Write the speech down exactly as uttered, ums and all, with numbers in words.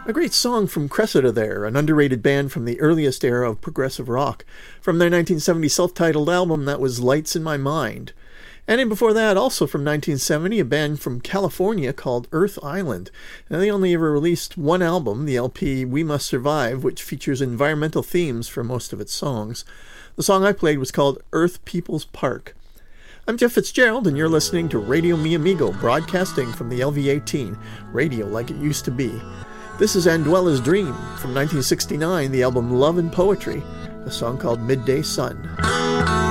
A great song from Cressida there, an underrated band from the earliest era of progressive rock, from their nineteen seventy self-titled album that was Lights in My Mind. And in before that, also from nineteen seventy, a band from California called Earth Island. Now, they only ever released one album, the L P We Must Survive, which features environmental themes for most of its songs. The song I played was called Earth People's Park. I'm Jeff Fitzgerald, and you're listening to Radio Mi Amigo, broadcasting from the L V eighteen, radio like it used to be. This is Anduela's Dream, from nineteen sixty-nine, the album Love and Poetry, a song called Midday Sun.